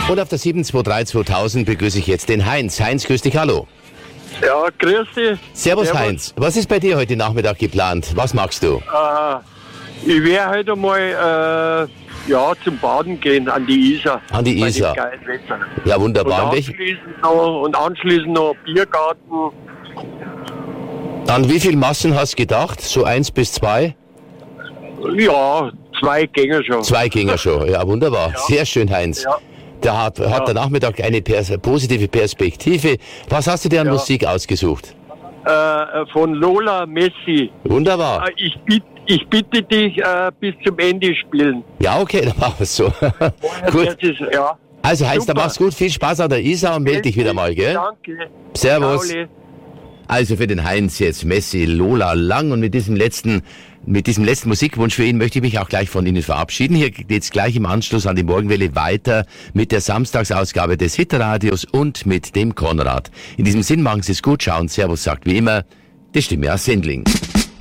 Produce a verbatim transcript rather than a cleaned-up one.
Und auf der sieben zwei drei zweitausend begrüße ich jetzt den Heinz. Heinz, grüß dich, hallo. Ja, grüß dich. Servus, Servus. Heinz. Was ist bei dir heute Nachmittag geplant? Was magst du? Äh, ich werde heute mal äh, ja, zum Baden gehen an die Isar. An die Isar. Ja, wunderbar. Und anschließend, noch, und anschließend noch Biergarten. An wie viel Massen hast du gedacht? So eins bis zwei? Ja, zwei Gänge schon. Zwei Gänge schon, ja, wunderbar. Ja. Sehr schön, Heinz. Ja. Da hat, hat ja. der Nachmittag eine pers- positive Perspektive. Was hast du dir an ja. Musik ausgesucht? Äh, von Lola Messi. Wunderbar. Äh, ich, bitt, ich bitte dich, äh, bis zum Ende spielen. Ja, okay, dann machen wir es so. Gut. Ist, ja. Also Heinz, dann mach's gut. Viel Spaß an der Isar und melde dich wieder mal, gell? Danke. Servus. Pauli. Also für den Heinz jetzt Messi, Lola Lang, und mit diesem letzten, mit diesem letzten Musikwunsch für ihn möchte ich mich auch gleich von Ihnen verabschieden. Hier geht's gleich im Anschluss an die Morgenwelle weiter mit der Samstagsausgabe des Hitradios und mit dem Konrad. In diesem Sinn, machen Sie es gut, schauen, Servus sagt wie immer die Stimme aus Sendling.